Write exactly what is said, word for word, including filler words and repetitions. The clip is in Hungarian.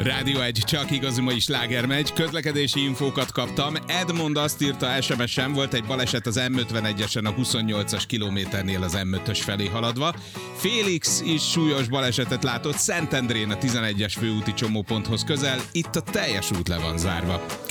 Rádió egy, csak igazi mai sláger megy. Közlekedési infókat kaptam. Edmond azt írta es em es-en, volt egy baleset az em ötvenegyesen a huszonnyolcas kilométernél az em ötös felé haladva. Félix is súlyos balesetet látott Szentendrén a tizenegyes főúti csomóponthoz közel. Itt a teljes út le van zárva.